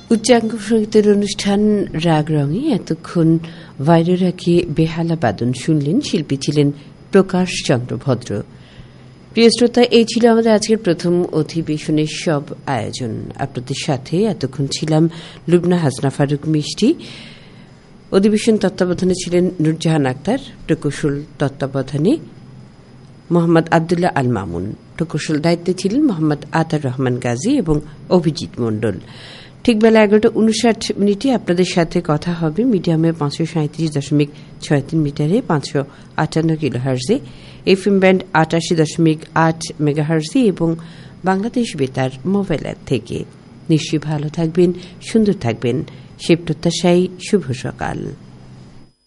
উচ্চাঙ্গ সঙ্গীতের অনুষ্ঠান রাগ রঙে এতক্ষণ ভাইরাকে বেহালা বাদন শুনলেন। শিল্পী ছিলেন প্রকাশ চন্দ্র ভদ্র। প্রিয় শ্রোতা, এই ছিল আমাদের আজকের প্রথম অধিবেশনের সব আয়োজন। আপনাদের সাথে এতক্ষণ ছিলাম লুবনা হাসনা ফারুক মিষ্টি। অধিবেশন তত্ত্বাবধানে ছিলেন নুরজাহান আক্তার, প্রকৌশল তত্ত্বাবধানে মোহাম্মদ আবদুল্লাহ আল মামুন, প্রকৌশল দায়িত্বে ছিলেন মোহাম্মদ আতার রহমান গাজী এবং অভিজিৎ মণ্ডল। ঠিক বেলা 11:59 আপনাদের সাথে কথা হবে মিডিয়ামে 537.63 মিটারে 558 কিলোহার্জে, এফএম ব্যান্ড 88.8 মেগাহার্জে এবং বাংলাদেশ বেতার মোবাইল অ্যাপ থেকে। নিশ্চয়ই ভালো থাকবেন, সুন্দর থাকবেন, সে প্রত্যাশায় শুভ সকাল।